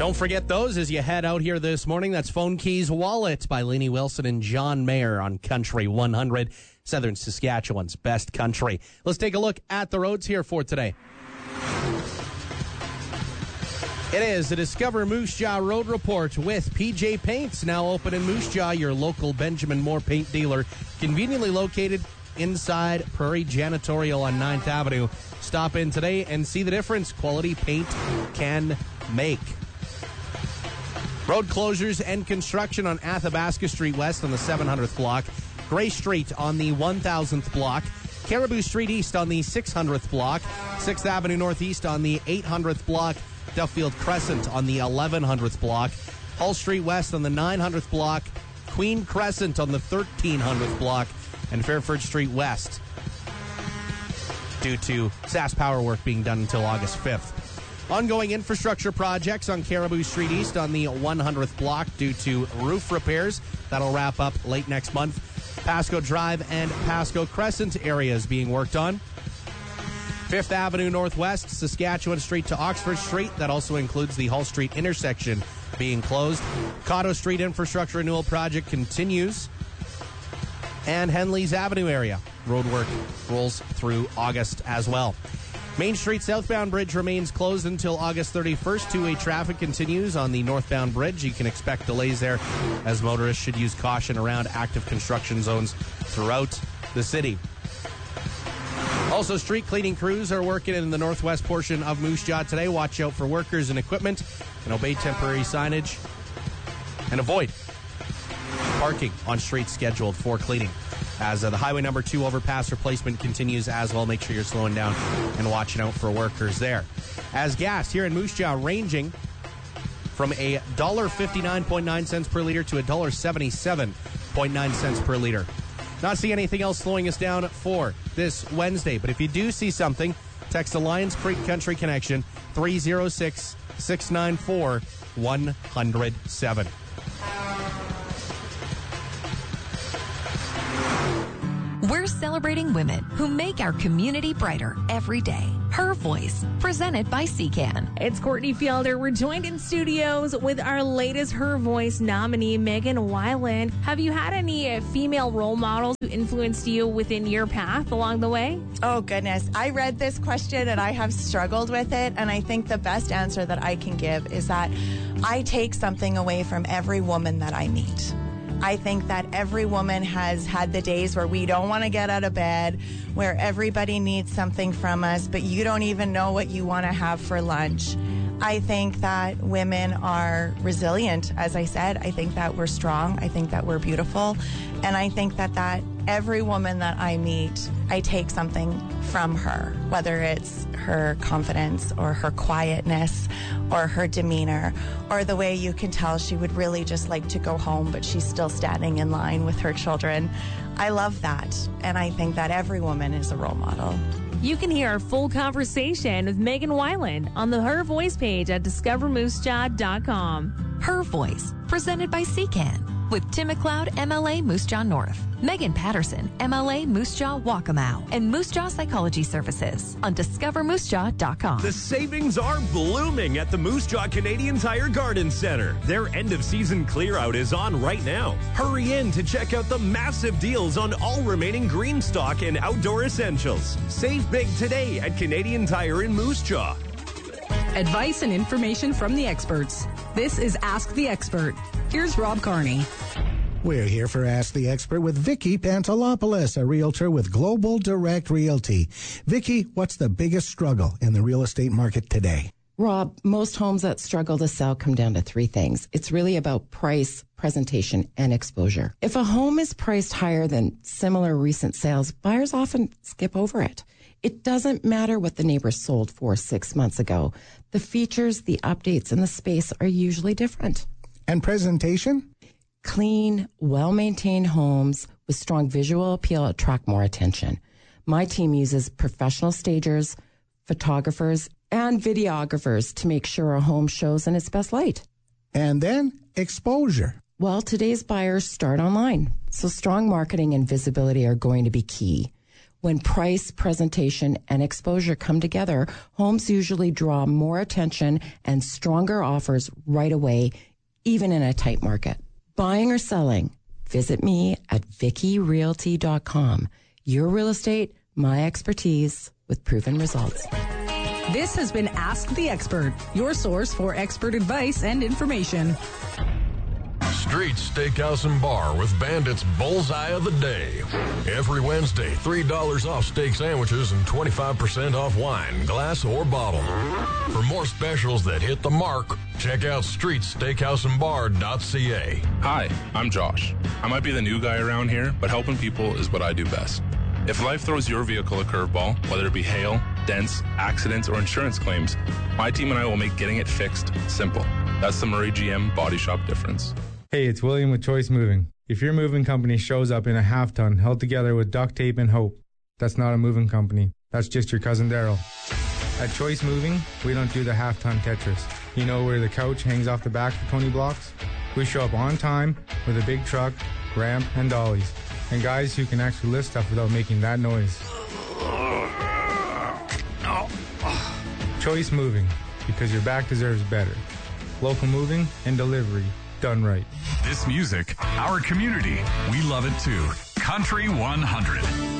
Don't forget those as you head out here this morning. That's Phone Keys Wallet by Lainey Wilson and John Mayer on Country 100, Southern Saskatchewan's best country. Let's take a look at the roads here for today. It is the Discover Moose Jaw Road Report with PJ Paints, now open in Moose Jaw, your local Benjamin Moore paint dealer, conveniently located inside Prairie Janitorial on 9th Avenue. Stop in today and see the difference quality paint can make. Road closures and construction on Athabasca Street West on the 700th block, Gray Street on the 1000th block, Caribou Street East on the 600th block, 6th Avenue Northeast on the 800th block, Duffield Crescent on the 1100th block, Hull Street West on the 900th block, Queen Crescent on the 1300th block, and Fairford Street West due to SAS Power work being done until August 5th. Ongoing infrastructure projects on Caribou Street East on the 100th block due to roof repairs. That'll wrap up late next month. Pasco Drive and Pasco Crescent areas being worked on. 5th Avenue Northwest, Saskatchewan Street to Oxford Street. That also includes the Hull Street intersection being closed. Cotto Street infrastructure renewal project continues. And Henleys Avenue area. Roadwork rolls through August as well. Main Street southbound bridge remains closed until August 31st. Two-way traffic continues on the northbound bridge. You can expect delays there as motorists should use caution around active construction zones throughout the city. Also, street cleaning crews are working in the northwest portion of Moose Jaw today. Watch out for workers and equipment and obey temporary signage and avoid parking on streets scheduled for cleaning. As the Highway number 2 overpass replacement continues as well, make sure you're slowing down and watching out for workers there. As gas here in Moose Jaw ranging from $1.59.9 per liter to $1.77.9 per liter. Not seeing anything else slowing us down for this Wednesday, but if you do see something, text the Lions Creek Country Connection 306-694-107. We're celebrating women who make our community brighter every day. Her Voice, presented by CCAN. It's Courtney Fielder. We're joined in studios with our latest Her Voice nominee, Megan Weiland. Have you had any female role models who influenced you within your path along the way? Oh, goodness. I read this question and I have struggled with it. And I think the best answer that I can give is that I take something away from every woman that I meet. I think that every woman has had the days where we don't want to get out of bed, where everybody needs something from us, but you don't even know what you want to have for lunch. I think that women are resilient. As I said, I think that we're strong. I think that we're beautiful. And I think that every woman that I meet, I take something from her, whether it's her confidence or her quietness or her demeanor or the way you can tell she would really just like to go home, but she's still standing in line with her children. I love that. And I think that every woman is a role model. You can hear our full conversation with Megan Weiland on the Her Voice page at discovermoosejaw.com. Her Voice, presented by CCAN. With Tim McLeod, MLA Moose Jaw North, Megan Patterson, MLA Moose Jaw Waccamaw, and Moose Jaw Psychology Services on discovermoosejaw.com. The savings are blooming at the Moose Jaw Canadian Tire Garden Center. Their end-of-season clear-out is on right now. Hurry in to check out the massive deals on all remaining green stock and outdoor essentials. Save big today at Canadian Tire in Moose Jaw. Advice and information from the experts. This is Ask the Expert. Here's Rob Carney. We're here for Ask the Expert with Vicky Pantelopoulos, a realtor with Global Direct Realty. Vicky, what's the biggest struggle in the real estate market today? Rob, most homes that struggle to sell come down to three things. It's really about price, presentation, and exposure. If a home is priced higher than similar recent sales, buyers often skip over it. It doesn't matter what the neighbor sold for 6 months ago. The features, the updates, and the space are usually different. And presentation? Clean, well-maintained homes with strong visual appeal attract more attention. My team uses professional stagers, photographers, and videographers to make sure a home shows in its best light. And then exposure. Well, today's buyers start online, so strong marketing and visibility are going to be key. When price, presentation, and exposure come together, homes usually draw more attention and stronger offers right away, even in a tight market. Buying or selling? Visit me at VickyRealty.com. Your real estate, my expertise, with proven results. This has been Ask the Expert, your source for expert advice and information. Street Steakhouse and Bar with Bandit's Bullseye of the Day. Every Wednesday, $3 off steak sandwiches and 25% off wine, glass or bottle. For more specials that hit the mark, check out streetsteakhouseandbar.ca. Hi, I'm Josh. I might be the new guy around here, but helping people is what I do best. If life throws your vehicle a curveball, whether it be hail, dents, accidents, or insurance claims, my team and I will make getting it fixed simple. That's the Murray GM Body Shop difference. Hey, it's William with Choice Moving. If your moving company shows up in a half-ton held together with duct tape and hope, that's not a moving company. That's just your cousin Daryl. At Choice Moving, we don't do the half-ton Tetris. You know where the couch hangs off the back of 20 blocks? We show up on time with a big truck, ramp, and dollies. And guys who can actually lift stuff without making that noise. Choice Moving, because your back deserves better. Local moving and delivery done right. This music, our community, we love it too. Country 100.